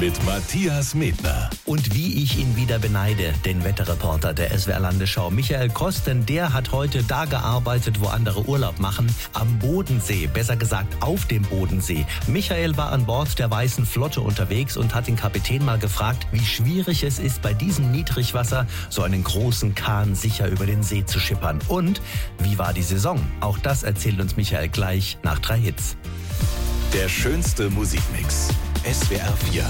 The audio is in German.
mit Matthias Medner. Und wie ich ihn wieder beneide, den Wetterreporter der SWR Landesschau, Michael Kost, denn der hat heute da gearbeitet, wo andere Urlaub machen, am Bodensee, besser gesagt auf dem Bodensee. Michael war an Bord der Weißen Flotte unterwegs und hat den Kapitän mal gefragt, wie schwierig es ist, bei diesem Niedrigwasser so einen großen Kahn sicher über den See zu schippern. Und wie war die Saison? Auch das erzählt uns Michael gleich nach 3 Hits. Der schönste Musikmix. SWR 4.